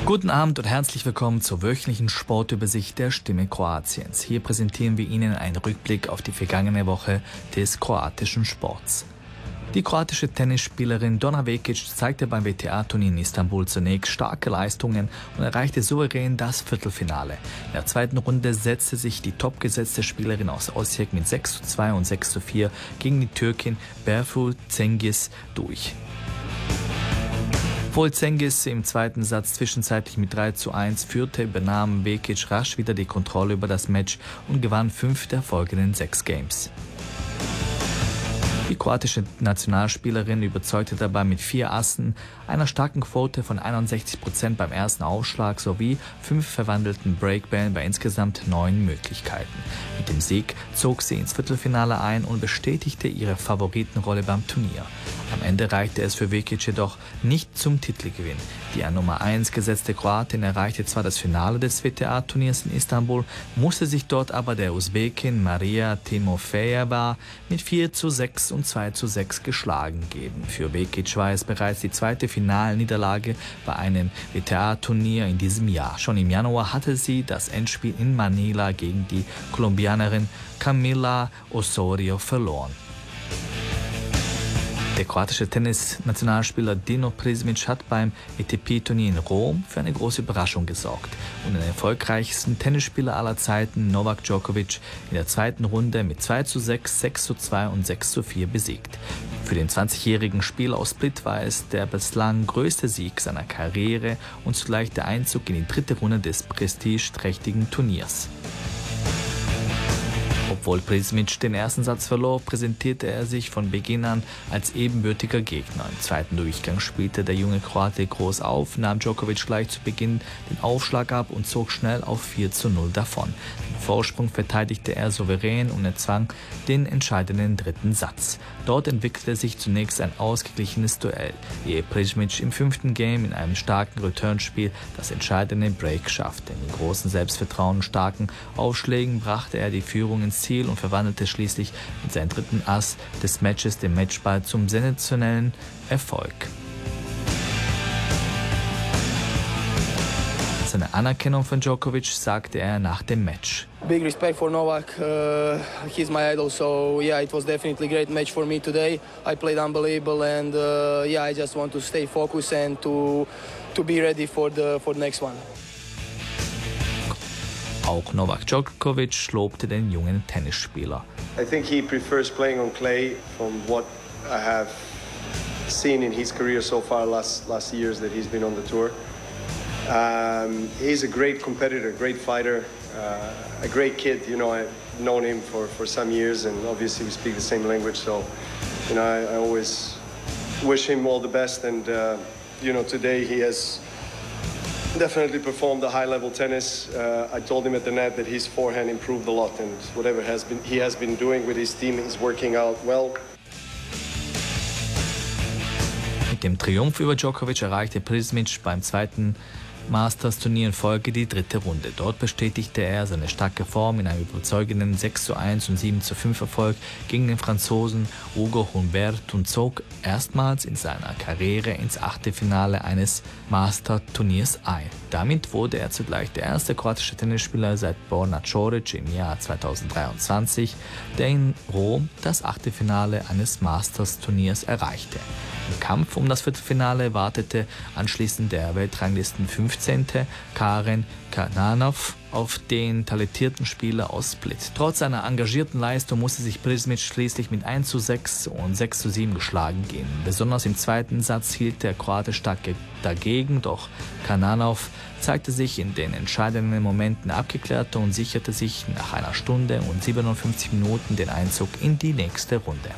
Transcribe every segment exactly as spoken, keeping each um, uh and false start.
Guten Abend und herzlich willkommen zur wöchentlichen Sportübersicht der Stimme Kroatiens. Hier präsentieren wir Ihnen einen Rückblick auf die vergangene Woche des kroatischen Sports. Die kroatische Tennisspielerin Donna Vekic zeigte beim W T A-Turnier in Istanbul zunächst starke Leistungen und erreichte souverän das Viertelfinale. In der zweiten Runde setzte sich die topgesetzte Spielerin aus Osijek mit sechs zu zwei und sechs zu vier gegen die Türkin Berfu Cengiz durch. Obwohl Cengiz im zweiten Satz zwischenzeitlich mit drei zu eins führte, übernahm Vekic rasch wieder die Kontrolle über das Match und gewann fünf der folgenden sechs Games. Die kroatische Nationalspielerin überzeugte dabei mit vier Assen, einer starken Quote von einundsechzig Prozent beim ersten Aufschlag sowie fünf verwandelten Breakbällen bei insgesamt neun Möglichkeiten. Mit dem Sieg zog sie ins Viertelfinale ein und bestätigte ihre Favoritenrolle beim Turnier. Am Ende reichte es für Vekic jedoch nicht zum Titelgewinn. Die an Nummer eins gesetzte Kroatin erreichte zwar das Finale des W T A-Turniers in Istanbul, musste sich dort aber der Usbekin Maria Timofejeva mit vier zu sechs und zwei zu sechs geschlagen geben. Für Vekic war es bereits die zweite Finalniederlage bei einem W T A-Turnier in diesem Jahr. Schon im Januar hatte sie das Endspiel in Manila gegen die Kolumbianerin Camila Osorio verloren. Der kroatische Tennis-Nationalspieler Dino Prizmic hat beim A T P-Turnier in Rom für eine große Überraschung gesorgt und den erfolgreichsten Tennisspieler aller Zeiten, Novak Djokovic, in der zweiten Runde mit zwei zu sechs, sechs zu zwei und sechs zu vier besiegt. Für den zwanzigjährigen Spieler aus Split war es der bislang größte Sieg seiner Karriere und zugleich der Einzug in die dritte Runde des prestigeträchtigen Turniers. Obwohl Prizmic den ersten Satz verlor, präsentierte er sich von Beginn an als ebenbürtiger Gegner. Im zweiten Durchgang spielte der junge Kroate groß auf, nahm Djokovic gleich zu Beginn den Aufschlag ab und zog schnell auf vier zu null davon. Den Vorsprung verteidigte er souverän und erzwang den entscheidenden dritten Satz. Dort entwickelte sich zunächst ein ausgeglichenes Duell, ehe Prizmic im fünften Game in einem starken Returnspiel das entscheidende Break schaffte. Mit großem Selbstvertrauen und starken Aufschlägen brachte er die Führung ins Ziel und verwandelte schließlich mit seinem dritten Ass des Matches den Matchball zum sensationellen Erfolg. Seine Anerkennung von Djokovic sagte er nach dem Match. Big respect for Novak. Uh, he's my idol, so yeah, it was definitely a great match for me today. I played unbelievable, and uh, yeah, I just want to stay focused and to to be ready for the for the next one. Auch Novak Djokovic lobte den jungen Tennisspieler. I think he prefers playing on clay from what I have seen in his career so far last last years that he's been on the tour. Um, he's a great competitor, great fighter, uh, a great kid. You know, I've known him for, for some years, and obviously we speak the same language. So, you know, I, I always wish him all the best. And uh, you know, today he has definitely performed a high-level tennis. Uh, I told him at the net that his forehand improved a lot, and whatever has been he has been doing with his team is working out well. Mit dem Triumph über Djokovic erreichte Prizmic beim zweiten Masters-Turnier in Folge die dritte Runde. Dort bestätigte er seine starke Form in einem überzeugenden sechs zu eins und sieben zu fünf Erfolg gegen den Franzosen Hugo Humbert und zog erstmals in seiner Karriere ins Achtelfinale eines Master-Turniers ein. Damit wurde er zugleich der erste kroatische Tennisspieler seit Borna Coric im Jahr zweitausenddreiundzwanzig, der in Rom das Achtelfinale eines Masters-Turniers erreichte. Im Kampf um das Viertelfinale wartete anschließend der Weltranglisten fünfzehnte Karen Khananov auf den talentierten Spieler aus Split. Trotz seiner engagierten Leistung musste sich Prizmic schließlich mit eins zu sechs und sechs zu sieben geschlagen geben. Besonders im zweiten Satz hielt der Kroate stark dagegen, doch Khananov zeigte sich in den entscheidenden Momenten abgeklärter und sicherte sich nach einer Stunde und siebenundfünfzig Minuten den Einzug in die nächste Runde.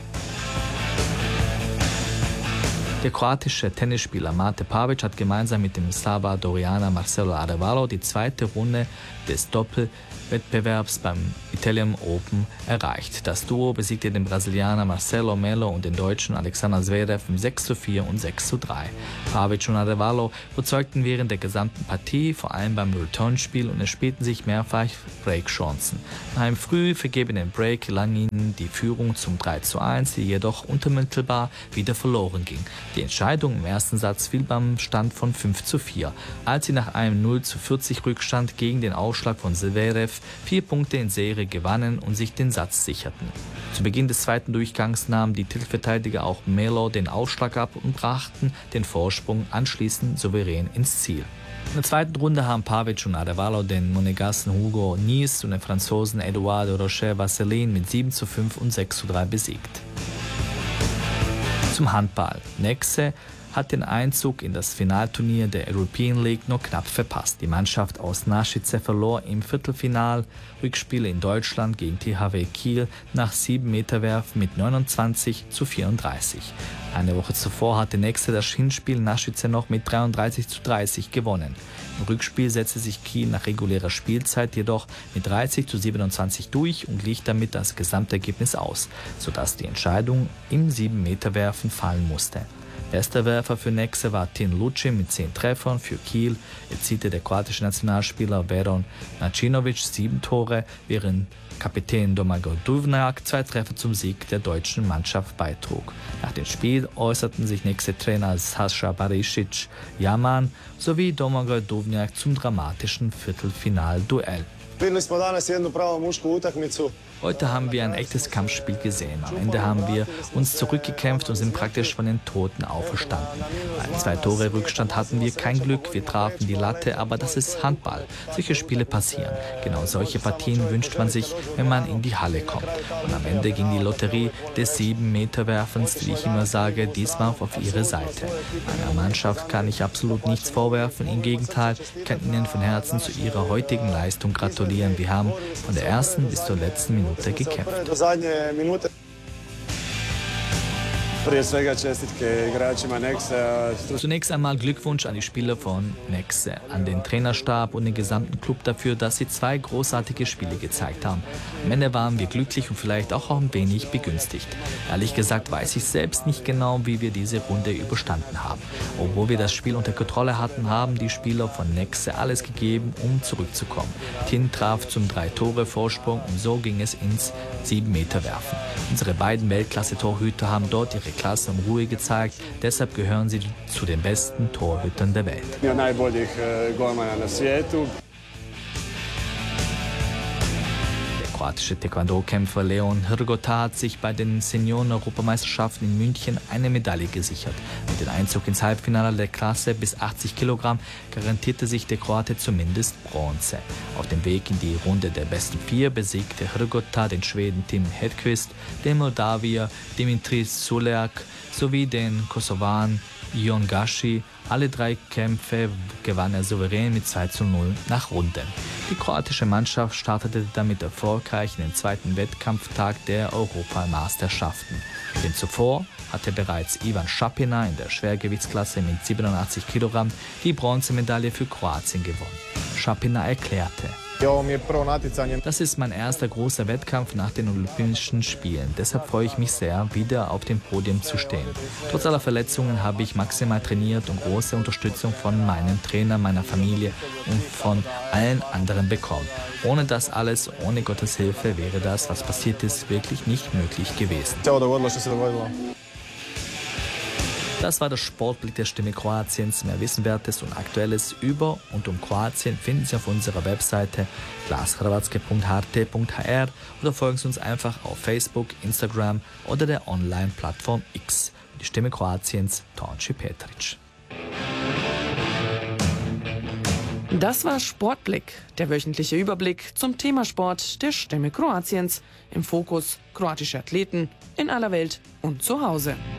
Der kroatische Tennisspieler Mate Pavic hat gemeinsam mit dem Salvadorianer Marcelo Arevalo die zweite Runde des Doppelwettbewerbs beim Italian Open erreicht. Das Duo besiegte den Brasilianer Marcelo Melo und den Deutschen Alexander Zverev mit sechs zu vier und sechs zu drei. Pavic und Arevalo überzeugten während der gesamten Partie, vor allem beim Returnspiel, und erspielten sich mehrfach Breakchancen. Nach einem früh vergebenen Break gelang ihnen die Führung zum drei zu eins, die jedoch unmittelbar wieder verloren ging. Die Entscheidung im ersten Satz fiel beim Stand von fünf zu vier, als sie nach einem null zu vierzig Rückstand gegen den Aufschlag von Zverev vier Punkte in Serie gewannen und sich den Satz sicherten. Zu Beginn des zweiten Durchgangs nahmen die Titelverteidiger auch Melo den Aufschlag ab und brachten den Vorsprung anschließend souverän ins Ziel. In der zweiten Runde haben Pavic und Arevalo den Monegassen Hugo Nies und den Franzosen Eduardo Rocher Vasselin mit sieben zu fünf und sechs zu drei besiegt. Zum Handball. Nexe hat den Einzug in das Finalturnier der European League nur knapp verpasst. Die Mannschaft aus Naschice verlor im Viertelfinal-Rückspiel in Deutschland gegen T H W Kiel nach sieben Meter Werfen mit neunundzwanzig zu vierunddreißig. Eine Woche zuvor hatte Nexe das Hinspiel Naschice noch mit dreiunddreißig zu dreißig gewonnen. Im Rückspiel setzte sich Kiel nach regulärer Spielzeit jedoch mit dreißig zu siebenundzwanzig durch und glich damit das Gesamtergebnis aus, sodass die Entscheidung im sieben Meter Werfen fallen musste. Bester Werfer für Nexe war Tin Lucic mit zehn Treffern. Für Kiel erzielte der kroatische Nationalspieler Veron Načinovic sieben Tore, während Kapitän Domagoj Duvnjak zwei Treffer zum Sieg der deutschen Mannschaft beitrug. Nach dem Spiel äußerten sich Nexe-Trainer Sascha Barišić Jaman sowie Domagoj Duvnjak zum dramatischen Viertelfinalduell. Heute haben wir ein echtes Kampfspiel gesehen. Am Ende haben wir uns zurückgekämpft und sind praktisch von den Toten auferstanden. Bei einem Zwei-Tore-Rückstand hatten wir kein Glück, wir trafen die Latte, aber das ist Handball. Solche Spiele passieren. Genau solche Partien wünscht man sich, wenn man in die Halle kommt. Und am Ende ging die Lotterie des sieben-Meter-Werfens, wie ich immer sage, diesmal auf ihre Seite. Meiner Mannschaft kann ich absolut nichts vorwerfen. Im Gegenteil, ich kann ihnen von Herzen zu ihrer heutigen Leistung gratulieren. Wir haben von der ersten bis zur letzten Minute gekämpft. Zunächst einmal Glückwunsch an die Spieler von Nexe, an den Trainerstab und den gesamten Club dafür, dass sie zwei großartige Spiele gezeigt haben. Am Ende waren wir glücklich und vielleicht auch ein wenig begünstigt. Ehrlich gesagt weiß ich selbst nicht genau, wie wir diese Runde überstanden haben. Obwohl wir das Spiel unter Kontrolle hatten, haben die Spieler von Nexe alles gegeben, um zurückzukommen. Tin traf zum Drei-Tore-Vorsprung und so ging es ins sieben-Meter-Werfen. Unsere beiden Weltklasse-Torhüter haben dort ihre Klasse und Ruhe gezeigt, deshalb gehören sie zu den besten Torhütern der Welt. Der kroatische Taekwondo-Kämpfer Leon Hrgota hat sich bei den Senioren-Europameisterschaften in München eine Medaille gesichert. Mit dem Einzug ins Halbfinale der Klasse bis achtzig Kilogramm garantierte sich der Kroate zumindest Bronze. Auf dem Weg in die Runde der besten vier besiegte Hrgota den Schweden Tim Hedqvist, den Moldawier Dimitris Sulek sowie den Kosovaren Ion Gashi. Alle drei Kämpfe gewann er souverän mit zwei zu null nach Runden. Die kroatische Mannschaft startete damit erfolgreich in den zweiten Wettkampftag der Europameisterschaften. Denn zuvor hatte bereits Ivan Šapina in der Schwergewichtsklasse mit siebenundachtzig Kilogramm die Bronzemedaille für Kroatien gewonnen. Šapina erklärte: Das ist mein erster großer Wettkampf nach den Olympischen Spielen. Deshalb freue ich mich sehr, wieder auf dem Podium zu stehen. Trotz aller Verletzungen habe ich maximal trainiert und große Unterstützung von meinem Trainer, meiner Familie und von allen anderen bekommen. Ohne das alles, ohne Gottes Hilfe, wäre das, was passiert ist, wirklich nicht möglich gewesen. Das war der Sportblick der Stimme Kroatiens. Mehr Wissenwertes und Aktuelles über und um Kroatien finden Sie auf unserer Webseite glashrvatske punkt h t punkt h r oder folgen Sie uns einfach auf Facebook, Instagram oder der Online-Plattform X. Die Stimme Kroatiens, Tonči Petrić. Das war Sportblick, der wöchentliche Überblick zum Thema Sport der Stimme Kroatiens. Im Fokus kroatische Athleten in aller Welt und zu Hause.